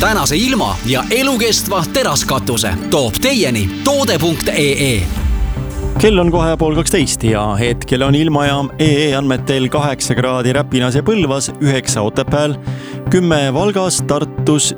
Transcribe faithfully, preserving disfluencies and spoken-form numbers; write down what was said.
tänase ilma ja elukestva teraskatuse toob teieni toode punkt ee. Kell on kohe pool kaksteist ja hetkel on ilmajaam E E andmetel kaheksa kraadi Räpinas ja Põlvas, üheksa Otepääl, kümme Valgas, Tartus